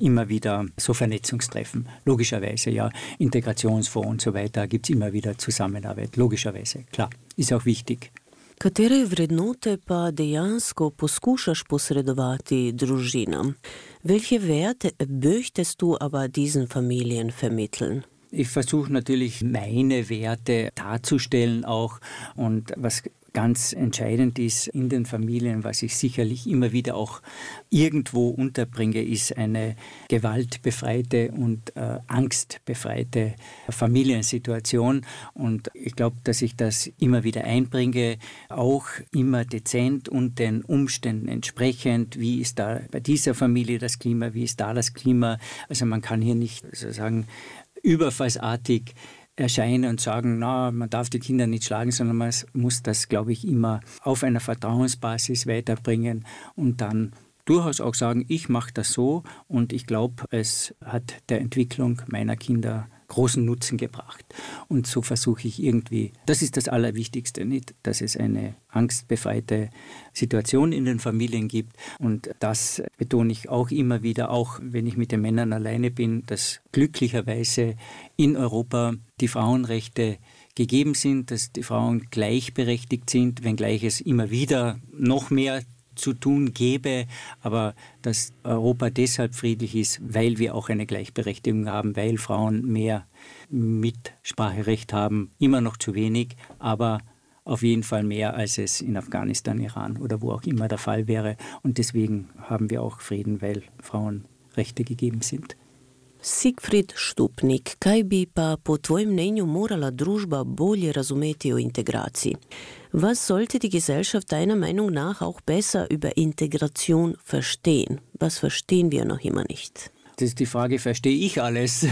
immer wieder so Vernetzungstreffen. Logischerweise, ja, Integrationsfonds und so weiter, gibt es immer wieder Zusammenarbeit. Logischerweise, klar, ist auch wichtig. Katere vrednote pa dejansko poskušaš posredovati družinam? Welche Werte möchtest du aber diesen Familien vermitteln? Ich versuche natürlich, meine Werte darzustellen auch, und was ganz entscheidend ist in den Familien, was ich sicherlich immer wieder auch irgendwo unterbringe, ist eine gewaltbefreite und angstbefreite Familiensituation. Und ich glaube, dass ich das immer wieder einbringe, auch immer dezent und den Umständen entsprechend. Wie ist da bei dieser Familie das Klima, wie ist da das Klima? Also man kann hier nicht sozusagen überfallsartig erscheinen und sagen, na, man darf die Kinder nicht schlagen, sondern man muss das, glaube ich, immer auf einer Vertrauensbasis weiterbringen und dann durchaus auch sagen, ich mache das so, und ich glaube, es hat der Entwicklung meiner Kinder großen Nutzen gebracht. Und so versuche ich irgendwie, das ist das Allerwichtigste, nicht, dass es eine angstbefreite Situation in den Familien gibt. Und das betone ich auch immer wieder, auch wenn ich mit den Männern alleine bin, dass glücklicherweise in Europa die Frauenrechte gegeben sind, dass die Frauen gleichberechtigt sind, wenngleich es immer wieder noch mehr zu tun gäbe, aber dass Europa deshalb friedlich ist, weil wir auch eine Gleichberechtigung haben, weil Frauen mehr Mitspracherecht haben, immer noch zu wenig, aber auf jeden Fall mehr, als es in Afghanistan, Iran oder wo auch immer der Fall wäre. Und deswegen haben wir auch Frieden, weil Frauenrechte gegeben sind. Siegfried Stupnik, kaj bi pa po tvojem mnenju morala družba bolje razumeti o integraciji? Was sollte die Gesellschaft deiner Meinung nach auch besser über Integration verstehen? Was verstehen wir noch immer nicht? Das ist die Frage, verstehe ich alles?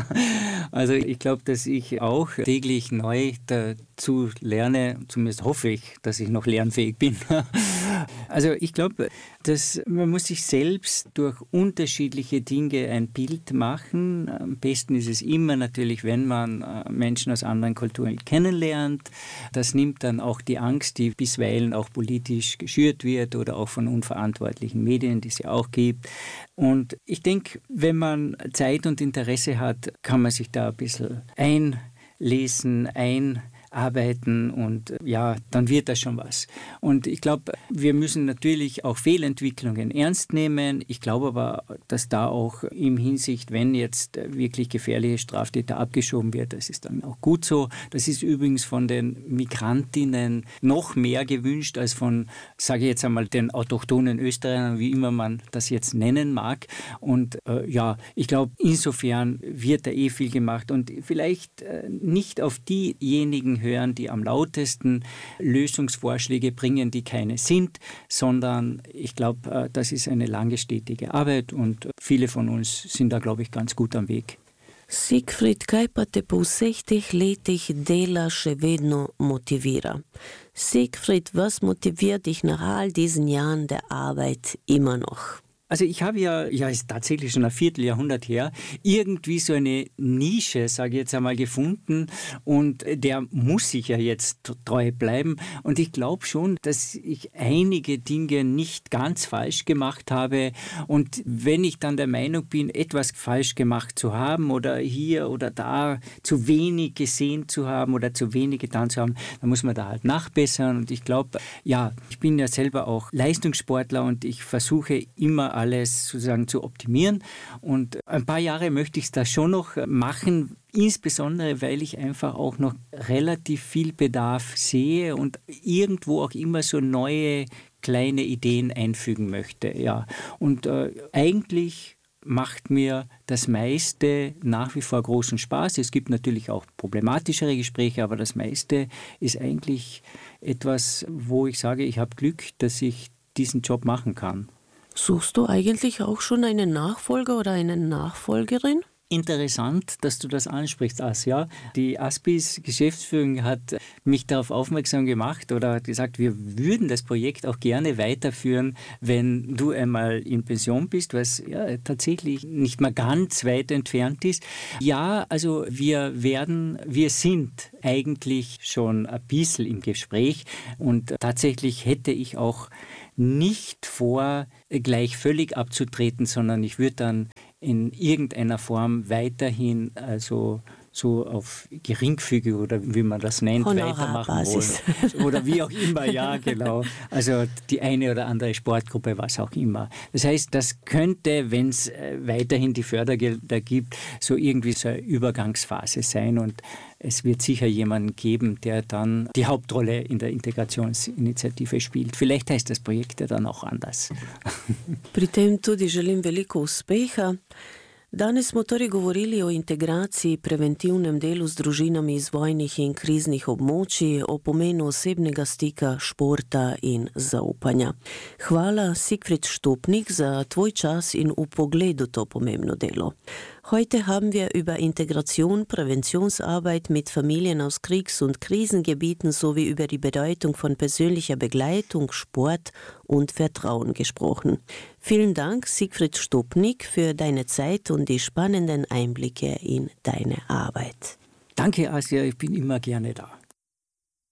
Also ich glaube, dass ich auch täglich neu dazu lerne, zumindest hoffe ich, dass ich noch lernfähig bin. Also ich glaube, dass man muss sich selbst durch unterschiedliche Dinge ein Bild machen. Am besten ist es immer natürlich, wenn man Menschen aus anderen Kulturen kennenlernt. Das nimmt dann auch die Angst, die bisweilen auch politisch geschürt wird oder auch von unverantwortlichen Medien, die es ja auch gibt. Und ich denke, wenn man Zeit und Interesse hat, kann man sich da ein bisschen einlesen, einarbeiten und ja, dann wird das schon was. Und ich glaube, wir müssen natürlich auch Fehlentwicklungen ernst nehmen. Ich glaube aber, dass da auch im Hinsicht, wenn jetzt wirklich gefährliche Straftäter abgeschoben wird, das ist dann auch gut so. Das ist übrigens von den Migrantinnen noch mehr gewünscht als von, sage ich jetzt einmal, den autochthonen Österreichern, wie immer man das jetzt nennen mag. Und ja, ich glaube, insofern wird da viel gemacht und vielleicht nicht auf diejenigen hören, die am lautesten Lösungsvorschläge bringen, die keine sind, sondern ich glaube, das ist eine lange stetige Arbeit und viele von uns sind da, glaube ich, ganz gut am Weg. Siegfried, kaj pa te po vseh teh letih dela še vedno motivira? Siegfried, was motiviert dich nach all diesen Jahren der Arbeit immer noch? Also ich habe ja, ist tatsächlich schon ein Vierteljahrhundert her, irgendwie so eine Nische, sage ich jetzt einmal, gefunden und der muss sich ja jetzt treu bleiben und ich glaube schon, dass ich einige Dinge nicht ganz falsch gemacht habe und wenn ich dann der Meinung bin, etwas falsch gemacht zu haben oder hier oder da zu wenig gesehen zu haben oder zu wenig getan zu haben, dann muss man da halt nachbessern und ich glaube, ja, ich bin ja selber auch Leistungssportler und ich versuche immer alles sozusagen zu optimieren und ein paar Jahre möchte ich das schon noch machen, insbesondere weil ich einfach auch noch relativ viel Bedarf sehe und irgendwo auch immer so neue kleine Ideen einfügen möchte. Ja. Und eigentlich macht mir das meiste nach wie vor großen Spaß. Es gibt natürlich auch problematischere Gespräche, aber das meiste ist eigentlich etwas, wo ich sage, ich habe Glück, dass ich diesen Job machen kann. Suchst du eigentlich auch schon einen Nachfolger oder eine Nachfolgerin? Interessant, dass du das ansprichst, Asja. Die Aspis Geschäftsführung hat mich darauf aufmerksam gemacht oder hat gesagt, wir würden das Projekt auch gerne weiterführen, wenn du einmal in Pension bist, was ja tatsächlich nicht mal ganz weit entfernt ist. Ja, also wir sind eigentlich schon ein bisschen im Gespräch und tatsächlich hätte ich auch nicht vor, gleich völlig abzutreten, sondern ich würde dann in irgendeiner Form weiterhin also so auf geringfügig oder wie man das nennt, weitermachen wollen. Oder wie auch immer, ja, genau. Also die eine oder andere Sportgruppe, was auch immer. Das heißt, das könnte, wenn es weiterhin die Fördergelder gibt, so irgendwie so eine Übergangsphase sein und es wird sicher jemanden geben, der dann die Hauptrolle in der Integrationsinitiative spielt. Vielleicht heißt das Projekt ja dann auch anders. Pri tem tudi želim veliko uspeha. Danes smo torej govorili o integraciji, preventivnem delu z družinami iz vojnih in kriznih območij, o pomenu osebnega stika, športa in zaupanja. Hvala, Sigfrid Stupnik, za tvoj čas in vpogled v to pomembno delo. Heute haben wir über Integration, Präventionsarbeit mit Familien aus Kriegs- und Krisengebieten sowie über die Bedeutung von persönlicher Begleitung, Sport und Vertrauen gesprochen. Vielen Dank, Sigfrid Stupnik, für deine Zeit und die spannenden Einblicke in deine Arbeit. Danke, Asia, ich bin immer gerne da.